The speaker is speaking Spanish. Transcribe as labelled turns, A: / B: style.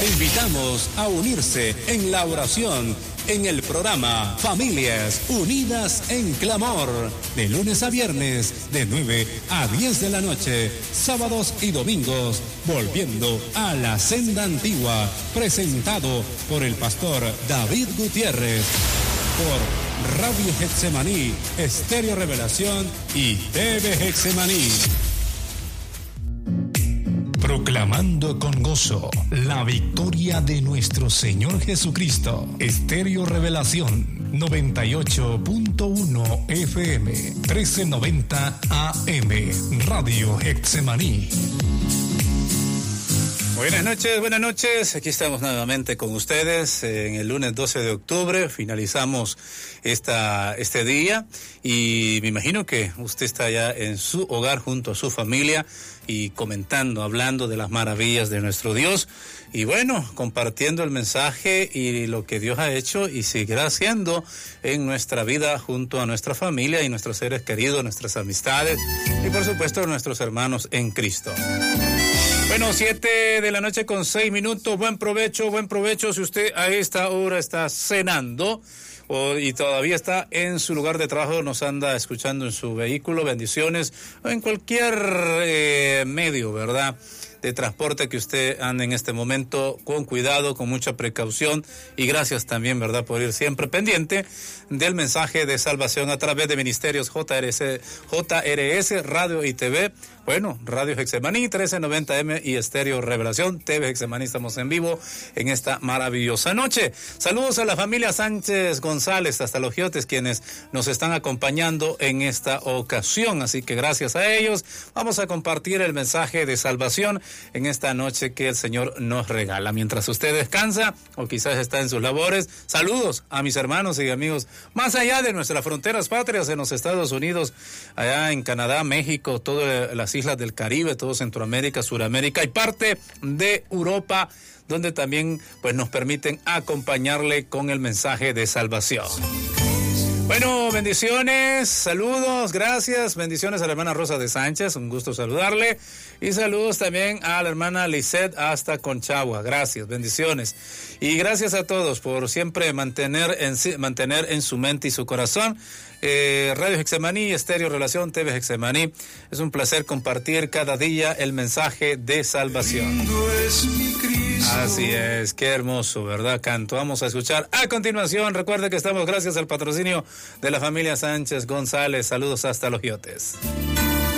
A: Te invitamos a unirse en la oración en el programa Familias Unidas en Clamor, de lunes a viernes, de 9 a 10 de la noche, sábados y domingos, volviendo a la senda antigua, presentado por el pastor David Gutiérrez, por Radio Getsemaní, Estéreo Revelación y TV Getsemaní. Proclamando con gozo la victoria de nuestro Señor Jesucristo. Estéreo Revelación 98.1 FM 1390 AM. Radio Getsemaní. Buenas noches. Aquí estamos nuevamente con ustedes en el lunes 12 de octubre. Finalizamos este día y me imagino que usted está ya en su hogar junto a su familia y comentando, hablando de las maravillas de nuestro Dios y bueno, compartiendo el mensaje y lo que Dios ha hecho y seguirá haciendo en nuestra vida junto a nuestra familia y nuestros seres queridos, nuestras amistades y por supuesto nuestros hermanos en Cristo. Bueno, 7 de la noche con 6 minutos, buen provecho si usted a esta hora está cenando y todavía está en su lugar de trabajo, nos anda escuchando en su vehículo, bendiciones, o en cualquier medio, ¿verdad?, de transporte que usted ande en este momento, con cuidado, con mucha precaución, y gracias también, ¿verdad?, por ir siempre pendiente del mensaje de salvación a través de ministerios JRS, Radio y TV. Bueno, Radio Getsemaní, 1390M y Estéreo Revelación, TV Getsemaní, estamos en vivo en esta maravillosa noche. Saludos a la familia Sánchez González, hasta Los Giotes, quienes nos están acompañando en esta ocasión, así que gracias a ellos vamos a compartir el mensaje de salvación en esta noche que el Señor nos regala. Mientras usted descansa o quizás está en sus labores, saludos a mis hermanos y amigos más allá de nuestras fronteras patrias en los Estados Unidos, allá en Canadá, México, todas las islas del Caribe, todo Centroamérica, Suramérica y parte de Europa, donde también pues nos permiten acompañarle con el mensaje de salvación. Bueno, bendiciones, saludos, gracias, bendiciones a la hermana Rosa de Sánchez, un gusto saludarle, y saludos también a la hermana Lisette hasta Conchagua, gracias, bendiciones, y gracias a todos por siempre mantener en su mente y su corazón Radio Getsemaní, Estéreo Revelación, TV Getsemaní. Es un placer compartir cada día el mensaje de salvación. Así es, qué hermoso, ¿verdad? Canto. Vamos a escuchar a continuación. Recuerde que estamos gracias al patrocinio de la familia Sánchez González. Saludos hasta Los Giotes.